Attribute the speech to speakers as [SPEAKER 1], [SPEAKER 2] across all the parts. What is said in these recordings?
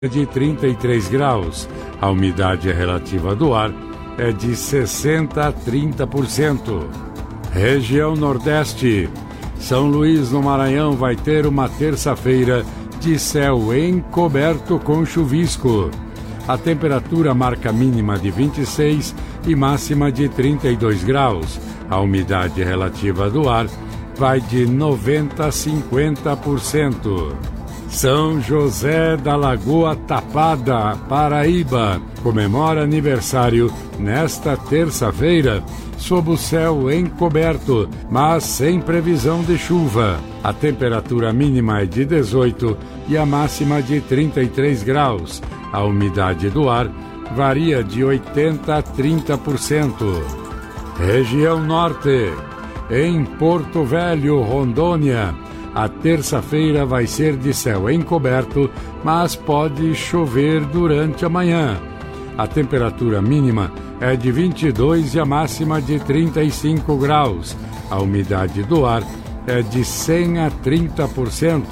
[SPEAKER 1] de 33 graus. A umidade relativa do ar é de 60% a 30%. Região Nordeste. São Luís, no Maranhão, vai ter uma terça-feira de céu encoberto com chuvisco. A temperatura marca mínima de 26 e máxima de 32 graus. A umidade relativa do ar vai de 90% a 50%. São José da Lagoa Tapada, Paraíba, comemora aniversário nesta terça-feira, sob o céu encoberto, mas sem previsão de chuva. A temperatura mínima é de 18 e a máxima de 33 graus. A umidade do ar varia de 80% a 30%. Região Norte. Em Porto Velho, Rondônia, a terça-feira vai ser de céu encoberto, mas pode chover durante a manhã. A temperatura mínima é de 22 e a máxima de 35 graus. A umidade do ar é de 100% a 30%.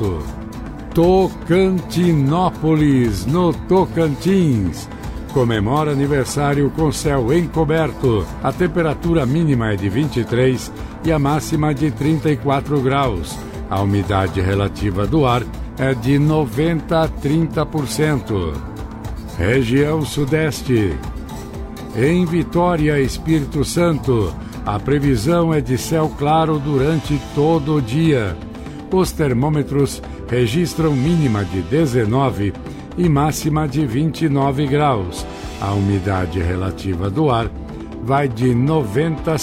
[SPEAKER 1] Tocantinópolis, no Tocantins, comemora aniversário com céu encoberto. A temperatura mínima é de 23 e a máxima de 34 graus. A umidade relativa do ar é de 90% a 30%. Região Sudeste. Em Vitória, Espírito Santo, a previsão é de céu claro durante todo o dia. Os termômetros registram mínima de 19 e máxima de 29 graus. A umidade relativa do ar vai de 90% a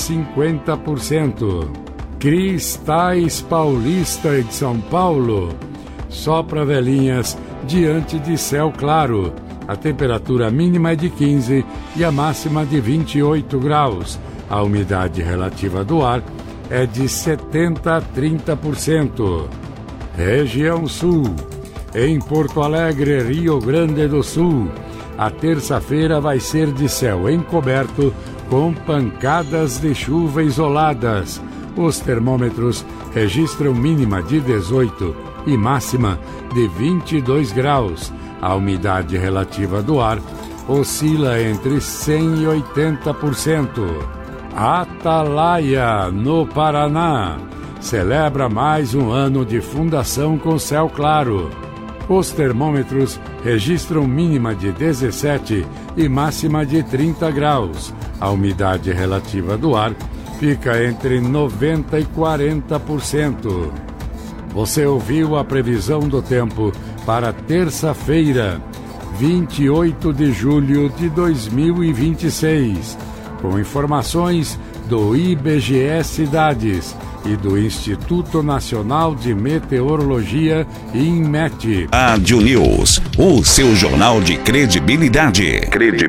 [SPEAKER 1] 50%. Cristais Paulista de São Paulo, sopra velhinhas diante de céu claro. A temperatura mínima é de 15 e a máxima de 28 graus. A umidade relativa do ar é de 70% a 30%. Região Sul. Em Porto Alegre, Rio Grande do Sul, a terça-feira vai ser de céu encoberto com pancadas de chuva isoladas. Os termômetros registram mínima de 18 e máxima de 22 graus. A umidade relativa do ar oscila entre 100% e 80%. Atalaia, no Paraná, celebra mais um ano de fundação com céu claro. Os termômetros registram mínima de 17 e máxima de 30 graus. A umidade relativa do ar fica entre 90% e 40%. Você ouviu a previsão do tempo para terça-feira, 28 de julho de 2026, com informações do IBGE Cidades e do Instituto Nacional de Meteorologia, INMET.
[SPEAKER 2] Rádio News, o seu jornal de credibilidade.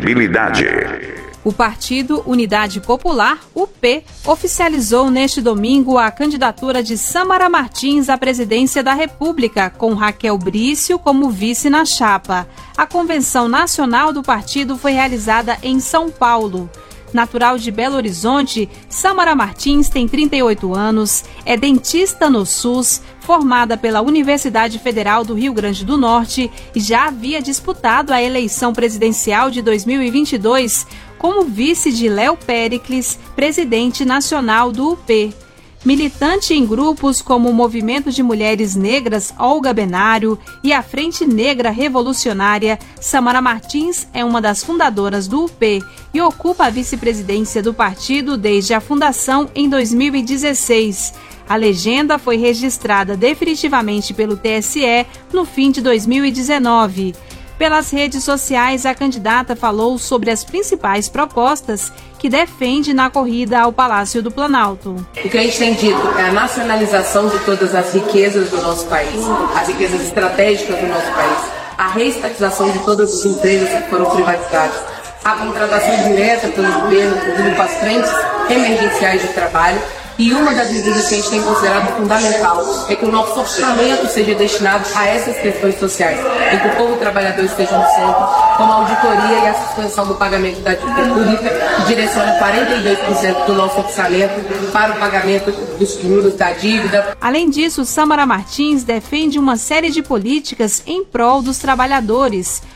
[SPEAKER 3] O Partido Unidade Popular, UP, oficializou neste domingo a candidatura de Sâmara Martins à presidência da República, com Raquel Brício como vice na chapa. A convenção nacional do partido foi realizada em São Paulo. Natural de Belo Horizonte, Sâmara Martins tem 38 anos, é dentista no SUS, formada pela Universidade Federal do Rio Grande do Norte e já havia disputado a eleição presidencial de 2022 como vice de Léo Péricles, presidente nacional do UP. Militante em grupos como o Movimento de Mulheres Negras Olga Benário e a Frente Negra Revolucionária, Sâmara Martins é uma das fundadoras do UP e ocupa a vice-presidência do partido desde a fundação em 2016. A legenda foi registrada definitivamente pelo TSE no fim de 2019. Pelas redes sociais, a candidata falou sobre as principais propostas que defende na corrida ao Palácio do Planalto.
[SPEAKER 4] O que a gente tem dito é a nacionalização de todas as riquezas do nosso país, as riquezas estratégicas do nosso país, a reestatização de todas as empresas que foram privatizadas, a contratação direta pelo governo, inclusive com as frentes emergenciais de trabalho, E uma das medidas que a gente tem considerado fundamental é que o nosso orçamento seja destinado a essas questões sociais, em que o povo trabalhador esteja no centro, como a auditoria e a suspensão do pagamento da dívida pública, que direciona 42% do nosso orçamento para o pagamento dos juros da dívida.
[SPEAKER 3] Além disso, Sâmara Martins defende uma série de políticas em prol dos trabalhadores,